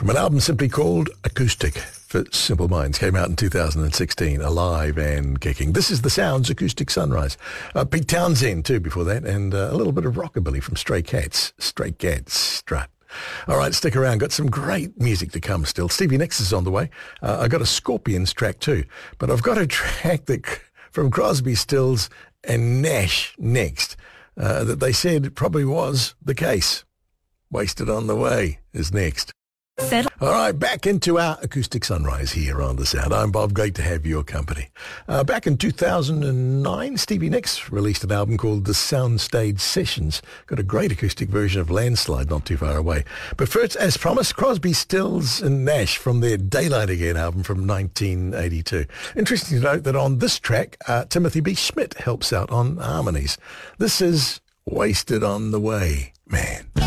From an album simply called Acoustic for Simple Minds, came out in 2016, alive and kicking. This is The Sounds Acoustic Sunrise. Pete Townsend too before that, and a little bit of rockabilly from Stray Cats, Strut. All right, stick around. Got some great music to come still. Stevie Nicks is on the way. I got a Scorpions track too, but I've got a track from Crosby, Stills and Nash next that they said probably was the case. Wasted on the Way is next. All right, back into our Acoustic Sunrise here on The Sound. I'm Bob. Great to have your company. Back in 2009, Stevie Nicks released an album called The Soundstage Sessions. Got a great acoustic version of Landslide not too far away. But first, as promised, Crosby, Stills and Nash from their Daylight Again album from 1982. Interesting to note that on this track, Timothy B. Schmidt helps out on harmonies. This is Wasted on the Way, man.